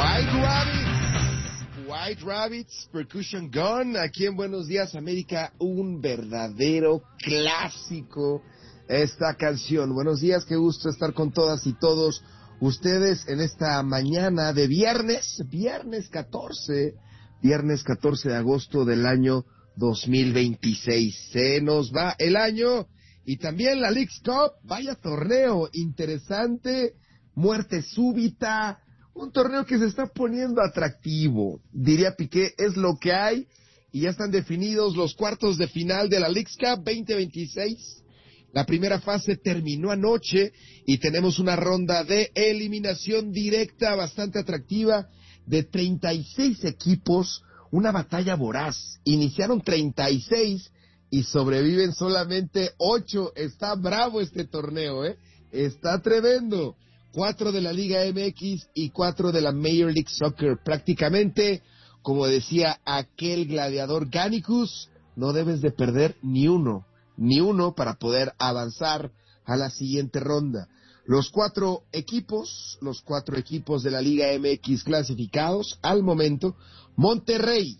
White Rabbits, Percussion Gun, aquí en Buenos Días América, un verdadero clásico esta canción. Buenos días, qué gusto estar con todas y todos ustedes en esta mañana de viernes 14 de agosto del año 2026. Se nos va el año y también la Leagues Cup, vaya torneo interesante, muerte súbita. Un torneo que se está poniendo atractivo, diría Piqué, es lo que hay, y ya están definidos los cuartos de final de la Leagues Cup 2026. La primera fase terminó anoche y tenemos una ronda de eliminación directa bastante atractiva de 36 equipos, una batalla voraz. Iniciaron 36 y sobreviven solamente 8. Está bravo este torneo, está tremendo. 4 de la Liga MX y 4 de la Major League Soccer. Prácticamente, como decía aquel gladiador Gannicus, no debes de perder ni uno para poder avanzar a la siguiente ronda. Los cuatro equipos de la Liga MX clasificados al momento: Monterrey,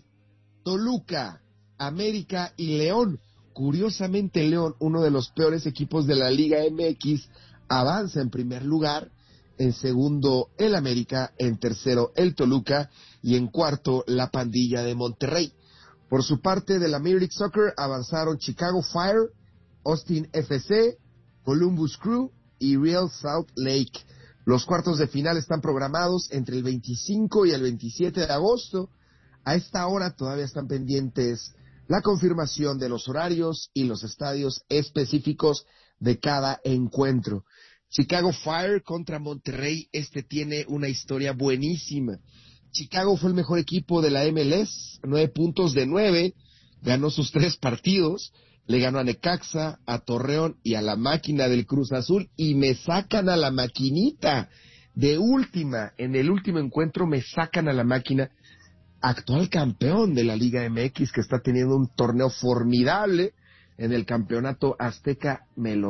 Toluca, América y León. Curiosamente, León, uno de los peores equipos de la Liga MX, avanza en primer lugar. En segundo, el América. En tercero, el Toluca. Y en cuarto, la pandilla de Monterrey. Por su parte, de la Major League Soccer avanzaron Chicago Fire, Austin FC, Columbus Crew y Real Salt Lake. Los cuartos de final están programados entre el 25 y el 27 de agosto. A esta hora todavía están pendientes la confirmación de los horarios y los estadios específicos de cada encuentro. Chicago Fire contra Monterrey, tiene una historia buenísima. Chicago fue el mejor equipo de la MLS, 9 puntos de 9, ganó sus 3 partidos, le ganó a Necaxa, a Torreón y a la máquina del Cruz Azul, y me sacan a la maquinita de última. En el último encuentro me sacan a la máquina, actual campeón de la Liga MX, que está teniendo un torneo formidable en el campeonato azteca. Me lo